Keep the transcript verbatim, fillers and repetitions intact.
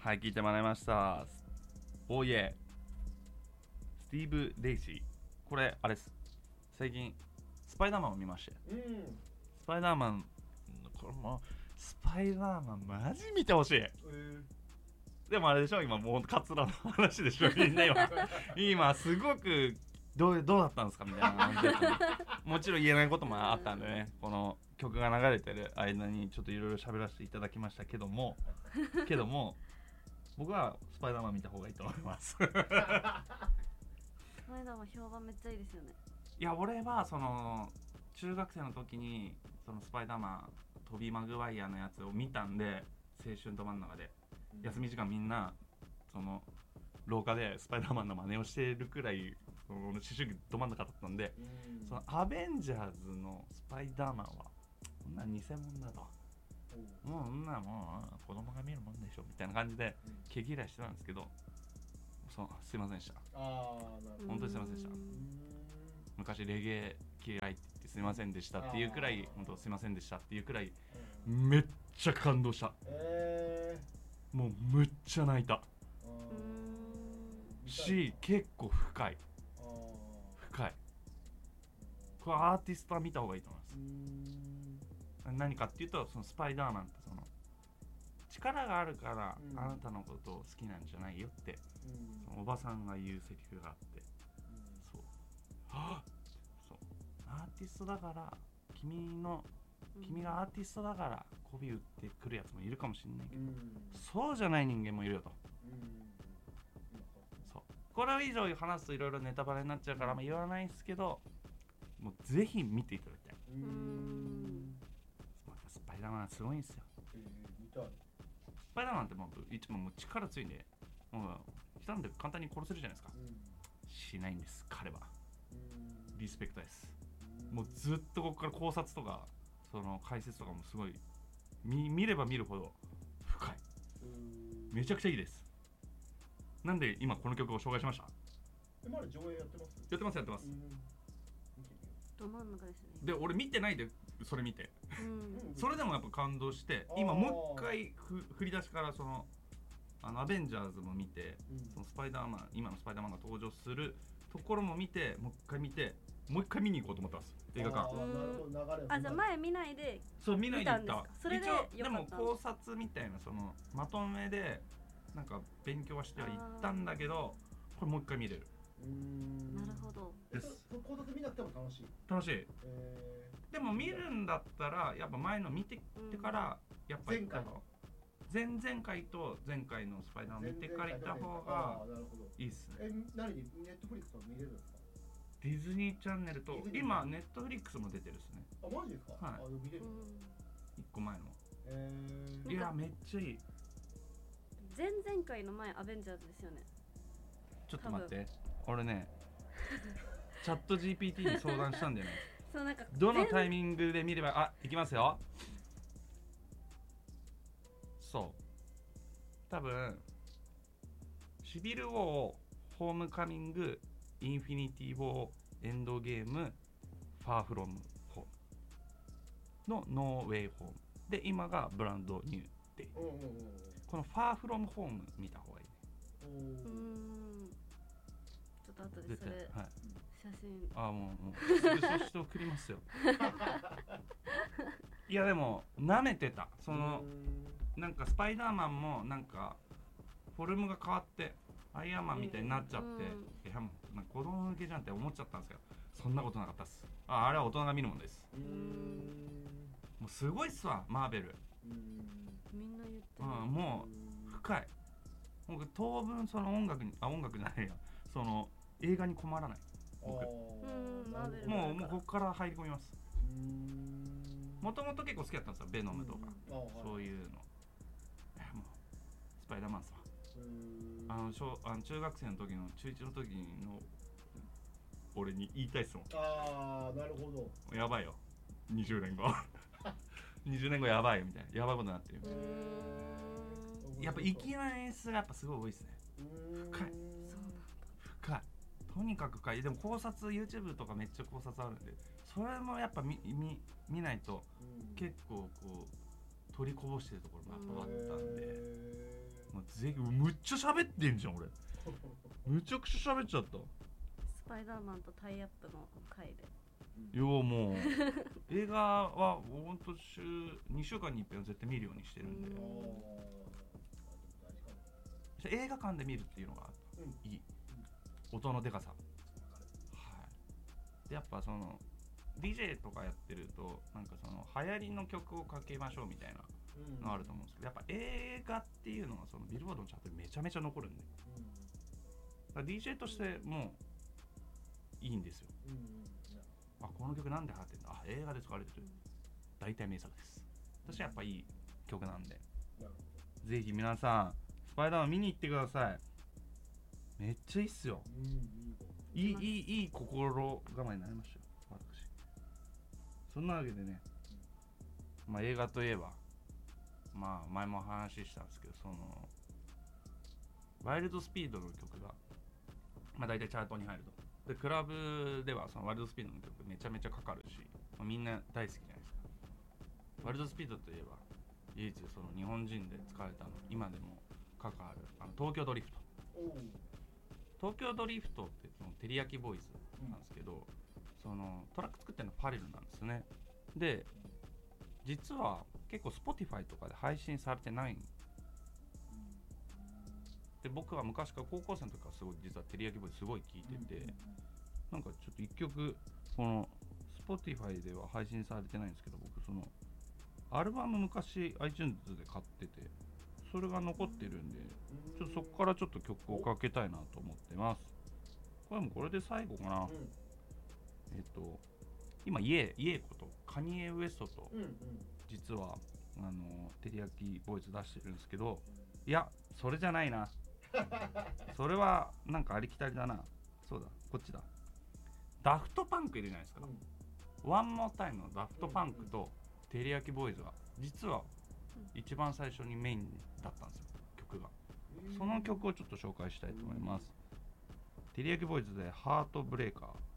はい、聞いてもらいました。おいえスティーブ・レイシー、これあれです、最近スパイダーマンを見まして、 うん、 スパイダーマン、これもスパイダーマンマジ見てほしい、 えー、 でもあれでしょ、今もうカツラの話でしょ、みんな今今すごくどうどうだったんですかみたいな感じでもちろん言えないこともあったんでね、この曲が流れてる間にちょっといろいろ喋らせていただきましたけどもけども僕はスパイダーマン見た方がいいと思いますスパイダーマン評判めっちゃいいですよね。 いや俺はその中学生の時にそのスパイダーマントビー・マグワイアのやつを見たんで、青春ど真ん中で休み時間みんなその廊下でスパイダーマンの真似をしているくらいその思春期ど真ん中だったんで、 うん、 そのアベンジャーズのスパイダーマンはこんな偽物だと、もうそんなもう子供が見るもんでしょみたいな感じで毛嫌いしてたんですけど、そうすいませんでした。 あー、なるほど。 本当にすいませんでした。昔レゲエ嫌いって言ってすいませんでしたっていうくらい、本当すいませんでしたっていうくらいめっちゃ感動した。 えー、もうむっちゃ泣いたー、 し、結構深いあ深い。これアーティストは見た方がいいと思います。何かっていうと、そのスパイダーマンってその力があるから、うん、あなたのことを好きなんじゃないよって、うん、そのおばさんが言うセリフがあって、うん、そう、はぁ、そう、アーティストだから君の君がアーティストだから媚び打ってくるやつもいるかもしれないけど、うん、そうじゃない人間もいるよと、うん、そうこれ以上話すといろいろネタバレになっちゃうからあんま言わないですけど、もうぜひ見ていただきたい。うーん、スパイダーマンすごいんですよ。えー、見たい。スパイダーマンってもういつももう力強いんで、もう一晩で簡単に殺せるじゃないですか、うん、しないんです彼は。リスペクトです。もうずっとここから考察とかその解説とかもすごい 見, 見れば見るほど深い。めちゃくちゃいいです。なんで今この曲を紹介しました。 え、まだ上映やってます？ やってますやってます。 ど真ん中ですね。 で俺見てないでそれ見て、うん、それでもやっぱ感動して、今もう一回ふ振り出しからそのあのアベンジャーズも見て、うん、そのスパイダーマン今のスパイダーマンが登場するところも見て、もう一回見てもう一回見に行こうと思ってます、映画館。 あ、なるほど、流れ。あ、じゃあ前見ないでそう見ないで行った。 それで一応でも考察みたいなそのまとめでなんか勉強はしてはいったんだけど、これもう一回見れる。 うーん、なるほどです。考察見なくても楽しい。 楽しい。えー、でも見るんだったらやっぱ前の見てってからやっぱり前回の前々回と前回のスパイダーマン見てから行った方がいいっすね。 え、何にネットフリックスは見れるんですか？ ディズニーチャンネルと今ネットフリックスも出てるっすね。 あ、マジですか？はい。あ、見れる。 一個前の。 えー、 いやめっちゃいい。 前々回の前アベンジャーズですよね。 ちょっと待って、俺ねチャット ジーピーティー に相談したんだよねそう、なんかどのタイミングで見れば、あ、いきますよ。そう多分シビルウォー、ホームカミング、インフィニティウォー、エンドゲーム、ファーフロムホームのノーウェイホームで、今がブランドニューデイ。このファーフロムホーム見た方がいいね。うーん、 ちょっと後でそれ、はい、写真、 ああ、もう、もうスクショして送りますよいやでも舐めてた、そのなんかスパイダーマンもなんかフォルムが変わってアイアンマンみたいになっちゃって、いやもうなんか子供向けじゃんって思っちゃったんですけど、そんなことなかったっす。あ、あれは大人が見るもんです。うーん、もうすごいっすわマーベル。うーん、 みんな言ってる。 うん、もう深い。僕当分その音楽にあ音楽じゃないやその映画に困らない。僕うんもうもうここから入り込みます。もともと結構好きだったんですよ、ベノムとか、そういうの。もうスパイダーマンさ、あの小あの中学生の時の中いちの時の俺に言いたいっすもん。 ああ、なるほど。 やばいよにじゅうねんごにじゅうねんごやばいよみたいな、やばいことになってる。やっぱ粋な演出がやっぱすごい多いですね。深い。深い。とにかく深い。でも考察 YouTube とかめっちゃ考察あるんで、それもやっぱ 見, 見, 見ないと結構こう取りこぼしてるところもやっぱあったんで、もうぜむっちゃ喋ってんじゃん俺むちゃくちゃ喋っちゃった。 スパイダーマンとタイアップの回でいやもう映画はほんと週にしゅうかんにいっぺんは絶対見るようにしてるんで、 あー映画館で見るっていうのがうんいい、音のでかさ、はいでやっぱその ディージェー とかやってるとなんかその流行りの曲をかけましょうみたいなうんのあると思うんですけど、やっぱ映画っていうのはそのビルボードのチャートでめちゃめちゃ残るんで、 うんだから ディージェー としてもういいんですよ。 うんうんあこの曲なんで流行ってんだ、あ映画で使われてる、大体名作です。私はやっぱいい曲なんでなるほぜひ皆さんスパイダーマン見に行ってください。めっちゃいいっすよ。 どうんいいいいいいいい心構えになりましたよ私。そんなわけでね、まあ映画といえばまあ前も話したんですけど、そのワイルドスピードの曲がまあ大体チャートに入ると。でクラブではそのワイルドスピードの曲めちゃめちゃかかるし、まあ、みんな大好きじゃないですか。ワイルドスピードといえば唯一その日本人で使われたの今でも関わるあの東京ドリフト。 おう東京ドリフトってそのテリヤキボーイズなんですけど、そのトラック作ってるのはパレルなんですね。で実は結構 Spotify とかで配信されてないんで、僕は昔から高校生の時からすごい実はテリヤキボーイズすごい聴いてて、なんかちょっと一曲この Spotify では配信されてないんですけど、僕そのアルバム昔 iTunes で買っててそれが残ってるんで、ちょっとそこからちょっと曲をかけたいなと思ってます。これもこれで最後かな。 うんえっと今イエイエことカニエ・ウエストとうんうん実はあのテリヤキボーイズ出してるんですけど、いやそれじゃないなそれはなんかありきたりだな。そうだこっちだ、ダフトパンクいるじゃないですか、ワンモータイムのダフトパンクとテリヤキボーイズが実は一番最初にメインだったんですよ曲が。その曲をちょっと紹介したいと思います。テリヤキボーイズでハートブレーカー。